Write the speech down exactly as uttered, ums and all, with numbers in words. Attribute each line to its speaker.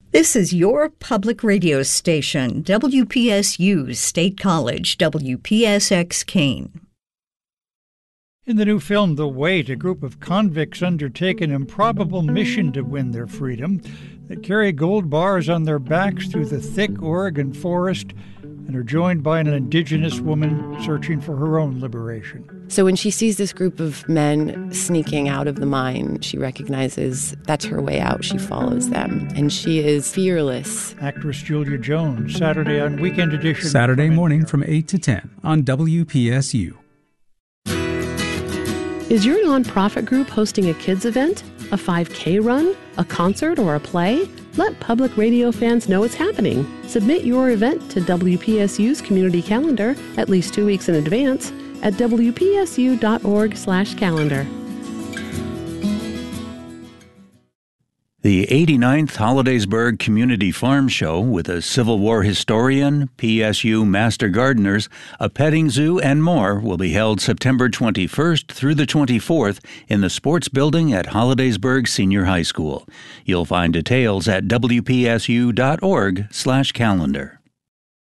Speaker 1: This is your public radio station, W P S U State College, W P S X Keene.
Speaker 2: In the new film, The Wait, a group of convicts undertake an improbable mission to win their freedom. They carry gold bars on their backs through the thick Oregon forest and are joined by an indigenous woman searching for her own liberation.
Speaker 3: So when she sees this group of men sneaking out of the mine, she recognizes that's her way out. She follows them, and she is fearless.
Speaker 2: Actress Julia Jones, Saturday on Weekend Edition.
Speaker 4: Saturday morning from eight to ten on W P S U.
Speaker 5: Is your nonprofit group hosting a kids event, a five K run, a concert, or a play? Let public radio fans know it's happening. Submit your event to W P S U's community calendar at least two weeks in advance at W P S U dot org slash calendar.
Speaker 6: The eighty-ninth Hollidaysburg Community Farm Show with a Civil War historian, P S U Master Gardeners, a petting zoo, and more will be held September twenty-first through the twenty-fourth in the Sports Building at Hollidaysburg Senior High School. You'll find details at W P S U dot org slash calendar.